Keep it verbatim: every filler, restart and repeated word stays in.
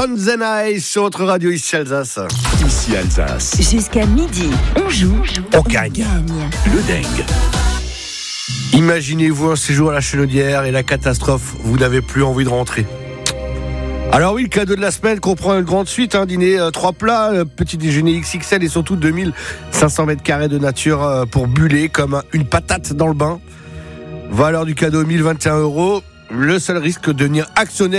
Tones and Ice sur votre radio ici Alsace. Ici Alsace. Jusqu'à midi, on joue, on gagne. Le dingue. Imaginez-vous un séjour à la Chenaudière et la catastrophe, vous n'avez plus envie de rentrer. Alors oui, le cadeau de la semaine comprend une grande suite, un dîner, euh, trois plats, euh, petit déjeuner X X L et surtout deux mille cinq cents mètres carrés de nature euh, pour buller comme un, une patate dans le bain. Valeur du cadeau mille vingt et un euros. Le seul risque de devenir actionnaire